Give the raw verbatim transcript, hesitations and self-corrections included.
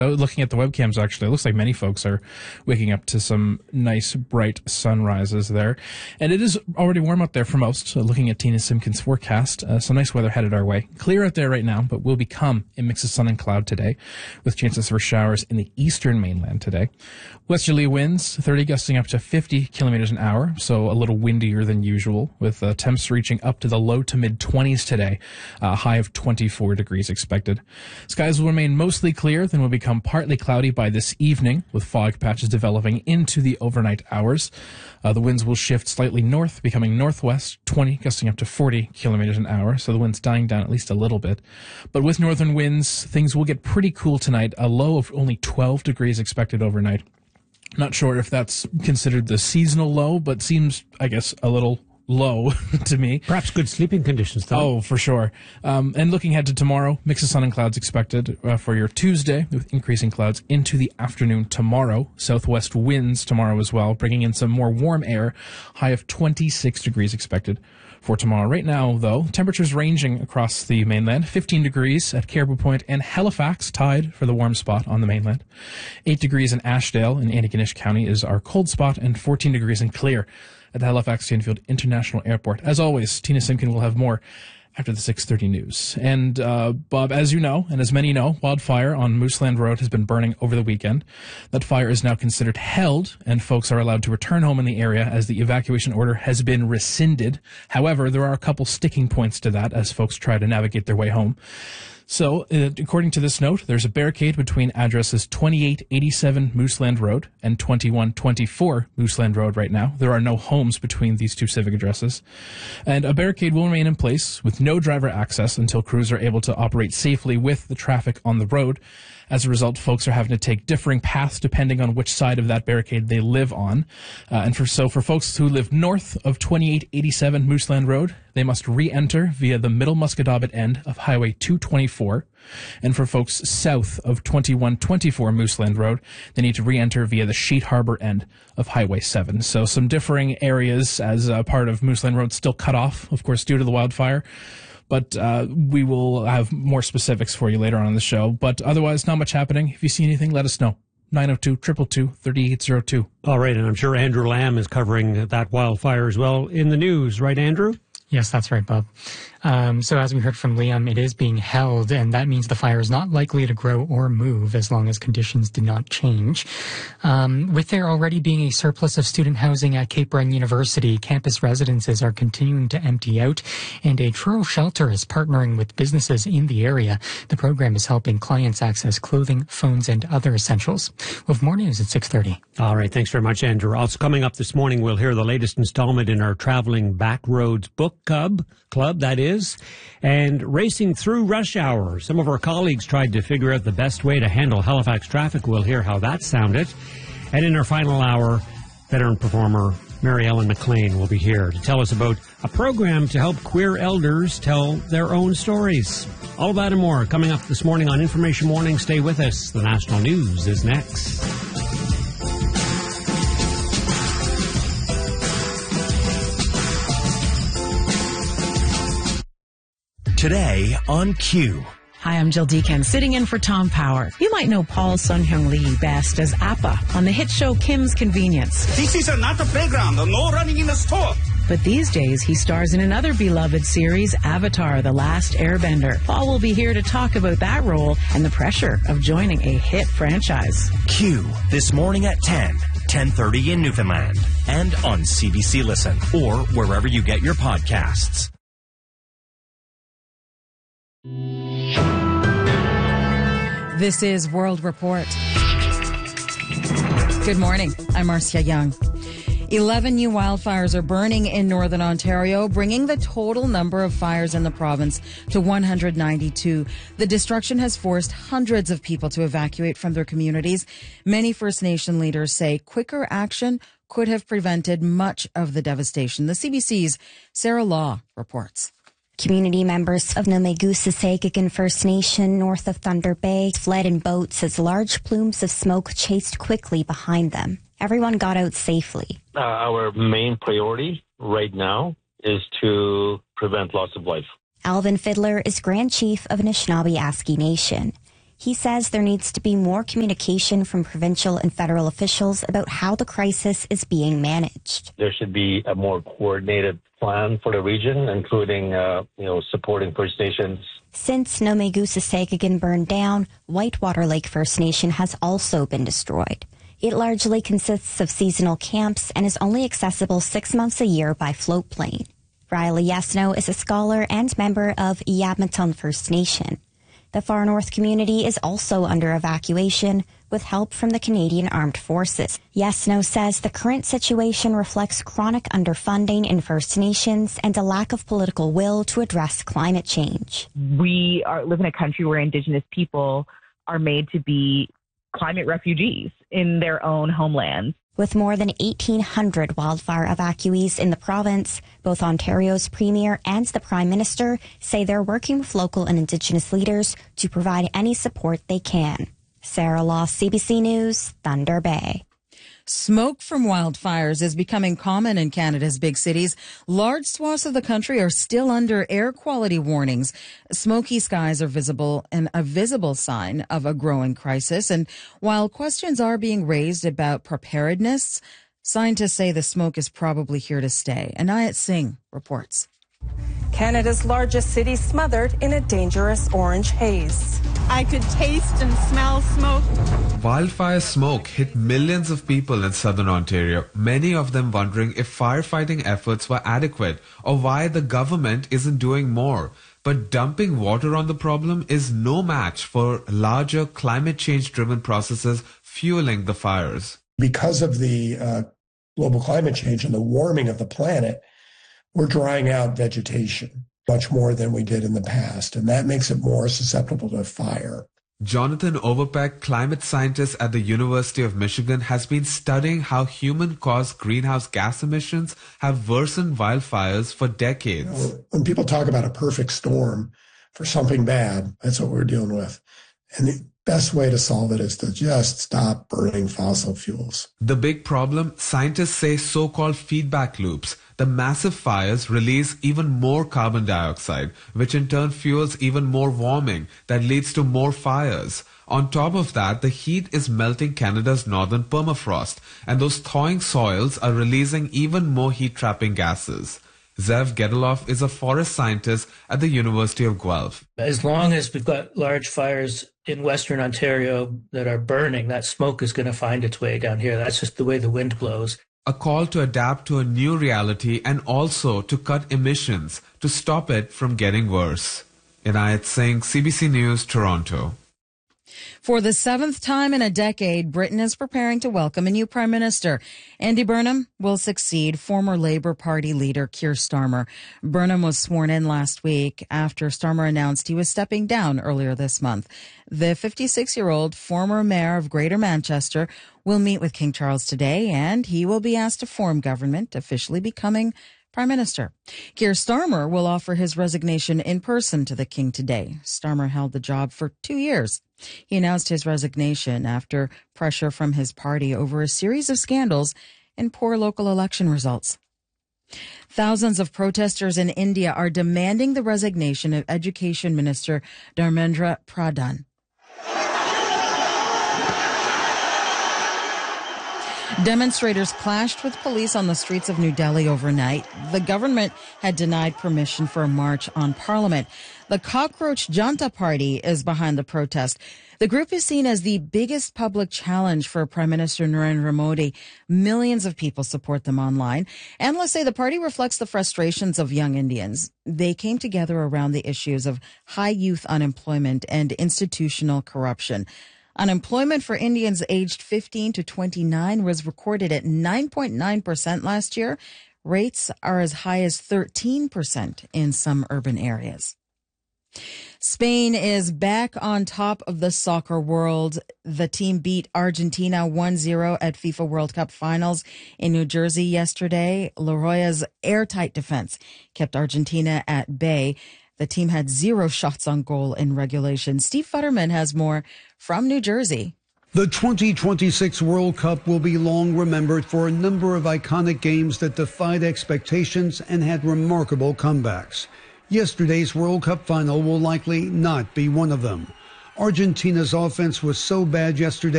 Looking at the webcams, actually, it looks like many folks are waking up to some nice, bright sunrises there. And it is already warm up there for most. So looking at Tina Simpkins' forecast, uh, some nice weather headed our way. Clear out there right now, but will become a mix of sun and cloud today, with chances for showers in the eastern mainland today. Westerly winds, thirty gusting up to fifty kilometers an hour, so a little windier than usual, with uh, temps reaching up to the low to mid twenties today, a uh, high of twenty-four degrees expected. Skies will remain mostly clear, then will become partly cloudy by this evening, with fog patches developing into the overnight hours. Uh, the winds will shift slightly north, becoming northwest, twenty, gusting up to forty kilometers an hour, so the wind's dying down at least a little bit. But with northern winds, things will get pretty cool tonight, a low of only twelve degrees expected overnight. Not sure if that's considered the seasonal low, but seems, I guess, a little low to me. Perhaps good sleeping conditions, though. Oh, for sure. Um, and looking ahead to tomorrow, mix of sun and clouds expected uh, for your Tuesday, with increasing clouds into the afternoon tomorrow. Southwest winds tomorrow as well, bringing in some more warm air. High of twenty-six degrees expected for tomorrow. Right now, though, temperatures ranging across the mainland. fifteen degrees at Caribou Point and Halifax, tied for the warm spot on the mainland. eight degrees in Ashdale in Antigonish County is our cold spot, and fourteen degrees in Clear at the Halifax-Stanfield International Airport. As always, Tina Simpkin will have more after the six thirty news. And, uh, Bob, as you know, and as many know, wildfire on Mooseland Road has been burning over the weekend. That fire is now considered held, and folks are allowed to return home in the area as the evacuation order has been rescinded. However, there are a couple sticking points to that as folks try to navigate their way home. So, uh, according to this note, there's a barricade between addresses twenty-eight eighty-seven Mooseland Road and twenty-one twenty-four Mooseland Road right now. There are no homes between these two civic addresses. And a barricade will remain in place with no driver access until crews are able to operate safely with the traffic on the road. As a result, folks are having to take differing paths depending on which side of that barricade they live on. Uh, and for so for folks who live north of twenty-eight eighty-seven Mooseland Road, they must re-enter via the Middle Musquodoboit end of Highway two twenty-four. And for folks south of twenty-one twenty-four Mooseland Road, they need to re-enter via the Sheet Harbor end of Highway seven. So some differing areas as a part of Mooseland Road still cut off, of course, due to the wildfire. But uh, we will have more specifics for you later on in the show. But otherwise, not much happening. If you see anything, let us know. nine oh two, two two two, three eight oh two. All right, and I'm sure Andrew Lamb is covering that wildfire as well in the news. Right, Andrew? Yes, that's right, Bob. Um, so as we heard from Liam, it is being held, and that means the fire is not likely to grow or move as long as conditions do not change. Um, with there already being a surplus of student housing at Cape Breton University, campus residences are continuing to empty out, and a Truro shelter is partnering with businesses in the area. The program is helping clients access clothing, phones, and other essentials. We'll have more news at six thirty. All right, thanks very much, Andrew. Also coming up this morning, we'll hear the latest installment in our Traveling Backroads Book Club, club that is, and racing through rush hour. Some of our colleagues tried to figure out the best way to handle Halifax traffic. We'll hear how that sounded. And in our final hour, veteran performer Mary Ellen McLean will be here to tell us about a program to help queer elders tell their own stories. All of that and more coming up this morning on Information Morning. Stay with us. The national news is next. Today on Q. Hi, I'm Jill Deacon, sitting in for Tom Power. You might know Paul Sun-Hyung Lee best as Appa on the hit show Kim's Convenience. This is not a playground, no running in the store. But these days, he stars in another beloved series, Avatar: The Last Airbender. Paul will be here to talk about that role and the pressure of joining a hit franchise. Q, this morning at ten, ten thirty in Newfoundland, and on C B C Listen, or wherever you get your podcasts. This is World Report. Good morning. I'm Marcia Young. Eleven new wildfires are burning in northern Ontario, bringing the total number of fires in the province to one hundred ninety-two. The destruction has forced hundreds of people to evacuate from their communities. Many First Nation leaders say quicker action could have prevented much of the devastation. The C B C's Sarah Law reports. Community members of Namegusa-Segagan First Nation north of Thunder Bay fled in boats as large plumes of smoke chased quickly behind them. Everyone got out safely. Uh, our main priority right now is to prevent loss of life. Alvin Fiddler is Grand Chief of Anishinaabe Aski Nation. He says there needs to be more communication from provincial and federal officials about how the crisis is being managed. There should be a more coordinated plan for the region, including, uh, you know, supporting First Nations. Since Nomegusasegagan burned down, Whitewater Lake First Nation has also been destroyed. It largely consists of seasonal camps and is only accessible six months a year by float plane. Riley Yesno is a scholar and member of Yabmaton First Nation. The Far North community is also under evacuation with help from the Canadian Armed Forces. Yesno says the current situation reflects chronic underfunding in First Nations and a lack of political will to address climate change. We are, live in a country where Indigenous people are made to be climate refugees in their own homelands. With more than eighteen hundred wildfire evacuees in the province, both Ontario's Premier and the Prime Minister say they're working with local and Indigenous leaders to provide any support they can. Sarah Law, C B C News, Thunder Bay. Smoke from wildfires is becoming common in Canada's big cities. Large swaths of the country are still under air quality warnings. Smoky skies are visible and a visible sign of a growing crisis. And while questions are being raised about preparedness, scientists say the smoke is probably here to stay. Anayat Singh reports. Canada's largest city smothered in a dangerous orange haze. I could taste and smell smoke. Wildfire smoke hit millions of people in southern Ontario, many of them wondering if firefighting efforts were adequate or why the government isn't doing more. But dumping water on the problem is no match for larger climate change-driven processes fueling the fires. Because of the uh, global climate change and the warming of the planet, we're drying out vegetation much more than we did in the past, and that makes it more susceptible to fire. Jonathan Overpeck, climate scientist at the University of Michigan, has been studying how human-caused greenhouse gas emissions have worsened wildfires for decades. You know, when people talk about a perfect storm for something bad, that's what we're dealing with. And the best way to solve it is to just stop burning fossil fuels. The big problem, scientists say so-called feedback loops. The massive fires release even more carbon dioxide, which in turn fuels even more warming that leads to more fires. On top of that, the heat is melting Canada's northern permafrost, and those thawing soils are releasing even more heat-trapping gases. Zev Gedeloff is a forest scientist at the University of Guelph. As long as we've got large fires in Western Ontario that are burning, that smoke is going to find its way down here. That's just the way the wind blows. A call to adapt to a new reality and also to cut emissions to stop it from getting worse. Inayat Singh, C B C News, Toronto. For the seventh time in a decade, Britain is preparing to welcome a new prime minister. Andy Burnham will succeed former Labour Party leader Keir Starmer. Burnham was sworn in last week after Starmer announced he was stepping down earlier this month. The fifty-six-year-old former mayor of Greater Manchester will meet with King Charles today, and he will be asked to form government, officially becoming Prime Minister. Keir Starmer will offer his resignation in person to the King today. Starmer held the job for two years. He announced his resignation after pressure from his party over a series of scandals and poor local election results. Thousands of protesters in India are demanding the resignation of Education Minister Dharmendra Pradhan. Demonstrators clashed with police on the streets of New Delhi overnight. The government had denied permission for a march on Parliament. The Cockroach Janta Party is behind the protest. The group is seen as the biggest public challenge for Prime Minister Narendra Modi. Millions of people support them online. Analysts say the party reflects the frustrations of young Indians. They came together around the issues of high youth unemployment and institutional corruption. Unemployment for Indians aged fifteen to twenty-nine was recorded at nine point nine percent last year. Rates are as high as thirteen percent in some urban areas. Spain is back on top of the soccer world. The team beat Argentina one zero at FIFA World Cup finals in New Jersey yesterday. La Roya's airtight defense kept Argentina at bay. The team had zero shots on goal in regulation. Steve Futterman has more from New Jersey. The twenty twenty-six World Cup will be long remembered for a number of iconic games that defied expectations and had remarkable comebacks. Yesterday's World Cup final will likely not be one of them. Argentina's offense was so bad yesterday.